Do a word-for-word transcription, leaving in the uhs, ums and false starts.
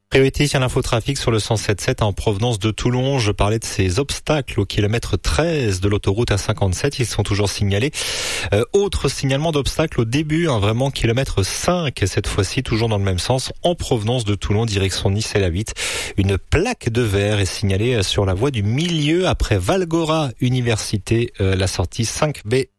Priorité à l'infotrafic sur le cent sept sept en provenance de Toulon. Je parlais de ces obstacles au kilomètre treize de l'autoroute A cinquante-sept. Ils sont toujours signalés. Euh, autre signalement d'obstacles au début, hein, vraiment kilomètre cinq, cette fois-ci toujours dans le même sens, en provenance de Toulon, direction Nice et la huit. Une plaque de verre est signalée sur la voie du milieu après Valgora Université, euh, la sortie cinq B.